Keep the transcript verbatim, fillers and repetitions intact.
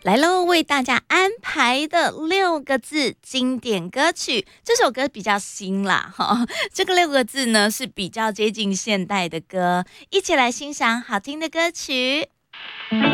来喽，为大家安排的六个字经典歌曲，这首歌比较新啦哈，这个六个字呢是比较接近现代的歌，一起来欣赏好听的歌曲。